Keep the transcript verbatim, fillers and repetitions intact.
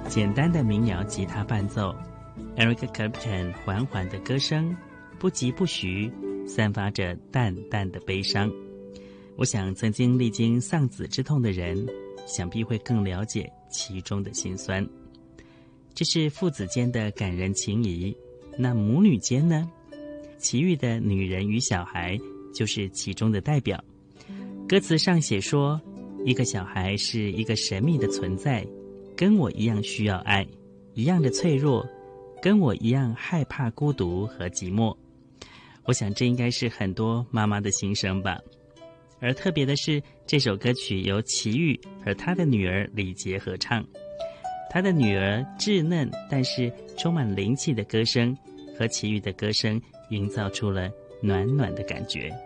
简单的民谣吉他伴奏， Eric Clapton 缓缓的歌声，不疾不徐，散发着淡淡的悲伤。我想曾经历经丧子之痛的人，想必会更了解其中的辛酸。这是父子间的感人情谊，那母女间呢？其余的女人与小孩就是其中的代表。歌词上写说，一个小孩是一个神秘的存在，跟我一样需要爱，一样的脆弱，跟我一样害怕孤独和寂寞。我想这应该是很多妈妈的心声吧。而特别的是，这首歌曲由齐豫和他的女儿李洁合唱。他的女儿稚嫩但是充满灵气的歌声，和齐豫的歌声营造出了暖暖的感觉。